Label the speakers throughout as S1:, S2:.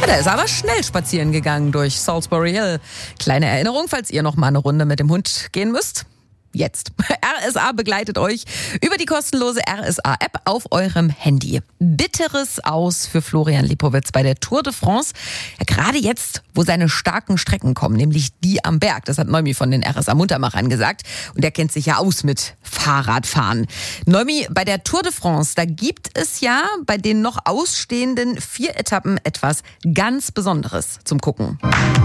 S1: Ja, der ist aber schnell spazieren gegangen durch Salisbury Hill. Kleine Erinnerung, falls ihr noch mal eine Runde mit dem Hund gehen müsst. Jetzt. RSA begleitet euch über die kostenlose RSA-App auf eurem Handy. Bitteres Aus für Florian Lipowitz bei der Tour de France. Ja, gerade jetzt, wo seine starken Strecken kommen, nämlich die am Berg. Das hat Neumi von den RSA-Muntermachern gesagt. Und der kennt sich ja aus mit Fahrradfahren. Neumi, bei der Tour de France, da gibt es ja bei den noch ausstehenden 4 Etappen etwas ganz Besonderes zum Gucken.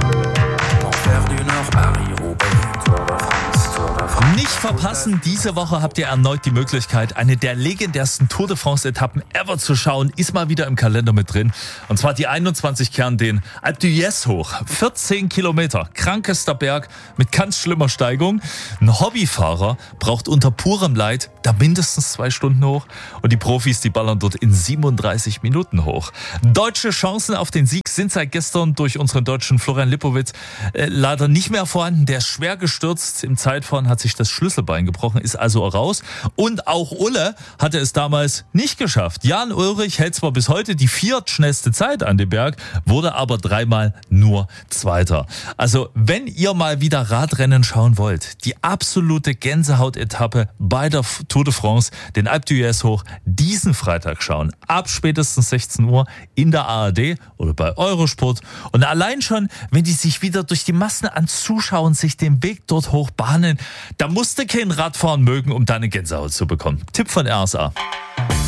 S2: Nicht verpassen, diese Woche habt ihr erneut die Möglichkeit, eine der legendärsten Tour de France-Etappen ever zu schauen. Ist mal wieder im Kalender mit drin. Und zwar die 21 Kern, den Alpe d'Huez hoch. 14 Kilometer, krankester Berg mit ganz schlimmer Steigung. Ein Hobbyfahrer braucht unter purem Leid da mindestens 2 Stunden hoch. Und die Profis, die ballern dort in 37 Minuten hoch. Deutsche Chancen auf den Sieg sind seit gestern durch unseren deutschen Florian Lipowitz leider nicht mehr vorhanden. Der ist schwer gestürzt. Im Zeitfahren hat sich das Schlüsselbein gebrochen, ist also raus. Und auch Ulle hatte es damals nicht geschafft. Jan Ullrich hält zwar bis heute die 4. schnellste Zeit an dem Berg, wurde aber 3-mal nur Zweiter. Also wenn ihr mal wieder Radrennen schauen wollt, die absolute Gänsehaut-Etappe bei der Tour de France, den Alpe d'Huez hoch, diesen Freitag schauen. Ab spätestens 16 Uhr in der ARD oder bei Eurosport. Und allein schon, wenn die sich wieder durch die Massen an Zuschauern sich den Weg dort hoch bahnen, da musst du kein Radfahren mögen, um deine Gänsehaut zu bekommen. Tipp von RSA.